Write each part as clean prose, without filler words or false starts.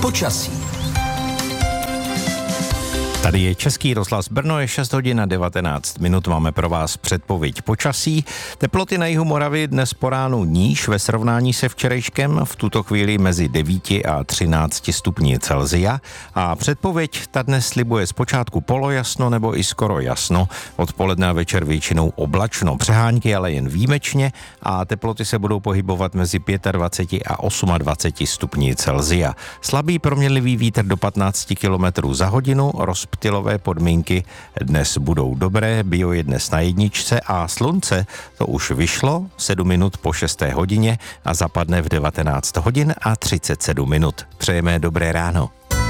Počasí. Tady je Český rozhlas Brno, je 6 hodin a 19 minut, máme pro vás předpověď počasí. Teploty na jihu Moravy dnes po ránu níž ve srovnání se včerejškem, v tuto chvíli mezi 9 a 13 stupni Celsia. A předpověď ta dnes slibuje zpočátku polojasno nebo i skoro jasno, odpoledne a večer většinou oblačno, přehánky ale jen výjimečně a teploty se budou pohybovat mezi 25 a 28 stupni Celsia. Slabý proměnlivý vítr do 15 km za hodinu, rozptylové podmínky dnes budou dobré, bio je dnes na jedničce a slunce to už vyšlo 7 minut po 6. hodině a zapadne v 19 hodin a 37 minut. Přejeme dobré ráno.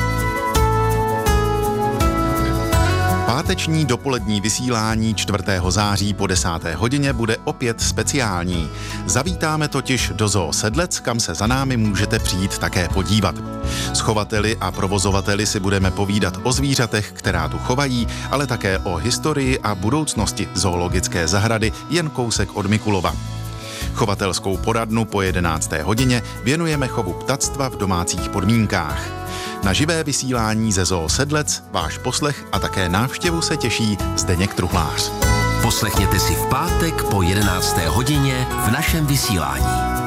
Páteční dopolední vysílání 4. září po 10. hodině bude opět speciální. Zavítáme totiž do Zoo Sedlec, kam se za námi můžete přijít také podívat. S chovateli a provozovateli si budeme povídat o zvířatech, která tu chovají, ale také o historii a budoucnosti zoologické zahrady jen kousek od Mikulova. Chovatelskou poradnu po 11. hodině věnujeme chovu ptactva v domácích podmínkách. Na živé vysílání ze Zoo Sedlec váš poslech a také návštěvu se těší Zdeněk Truhlář. Poslechněte si v pátek po 11. hodině v našem vysílání.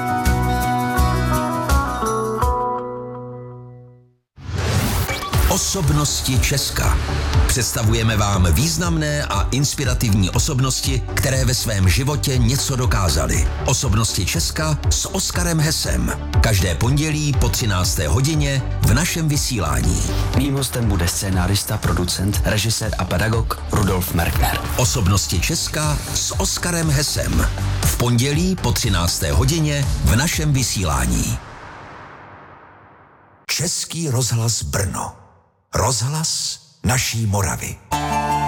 Osobnosti Česka. Představujeme vám významné a inspirativní osobnosti, které ve svém životě něco dokázaly. Osobnosti Česka s Oskarem Hesem. Každé pondělí po 13. hodině v našem vysílání. Mým hostem bude scénárista, producent, režisér a pedagog Rudolf Merkner. Osobnosti Česka s Oskarem Hesem. V pondělí po 13. hodině v našem vysílání. Český rozhlas Brno. Rozhlas naší Moravy.